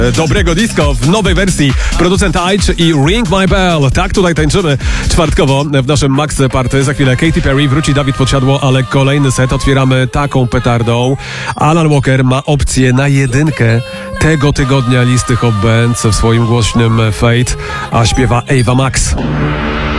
Dobrego disco w nowej wersji. Producent Aitch i Ring My Bell. Tak tutaj tańczymy czwartkowo w naszym Max Party. Za chwilę Katy Perry, wróci Dawid Podsiadło, ale kolejny set otwieramy taką petardą. Alan Walker ma opcję na jedynkę tego tygodnia listy Hot Bands w swoim głośnym Fate, a śpiewa Ava Max.